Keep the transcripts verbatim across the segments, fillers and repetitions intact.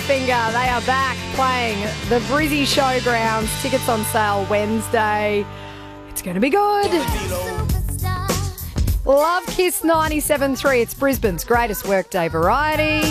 Powderfinger. They are back playing the Brizzy Showgrounds. Tickets on sale Wednesday. It's going to be good. Love Kiss ninety-seven point three. It's Brisbane's greatest workday variety.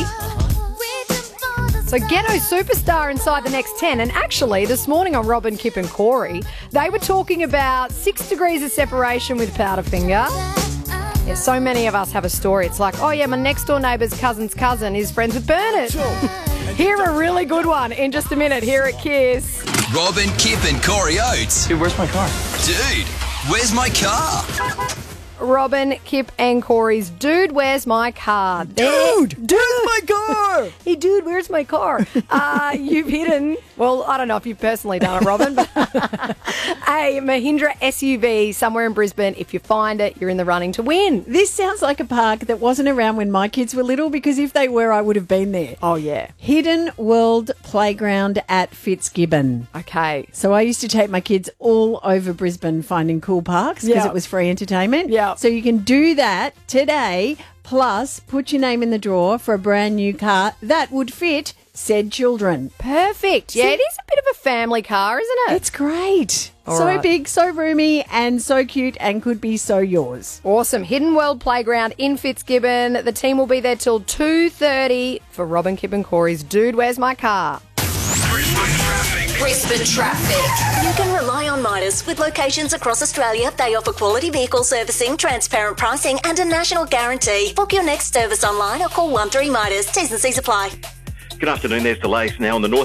So Ghetto Superstar inside the next ten. And actually, this morning on Robin, Kip and Corey, they were talking about six degrees of separation with Powderfinger. Yeah, so many of us have a story. It's like, oh yeah, my next door neighbour's cousin's cousin is friends with Bernard. Hear a really good one in just a minute here at Kiss. Robin, Kip and Corey Oates. Dude, where's my car? Dude, where's my car? Robin, Kip and Corey's Dude, Where's My Car? Dude, dude, where's my car? Hey, dude, where's my car? Uh, you've hidden, well, I don't know if you've personally done it, Robin, but a Mahindra S U V somewhere in Brisbane. If you find it, you're in the running to win. This sounds like a park that wasn't around when my kids were little, because if they were, I would have been there. Oh, yeah. Hidden World Playground at Fitzgibbon. Okay. So I used to take my kids all over Brisbane finding cool parks because Yeah. it was free entertainment. Yeah. So you can do that today, plus put your name in the draw for a brand new car that would fit said children. Perfect. Yeah, it is a bit of a family car, isn't it? It's great. All so right. big, so roomy, and so cute, and could be so yours. Awesome. Hidden World Playground in Fitzgibbon. The team will be there till two thirty for Robin, Kip and Corey's Dude, Where's My Car? Brisbane Traffic. You can rely on Midas. With locations across Australia, they offer quality vehicle servicing, transparent pricing and a national guarantee. Book your next service online or call one three Midas. T's and C's apply. Good afternoon. There's delays now on the north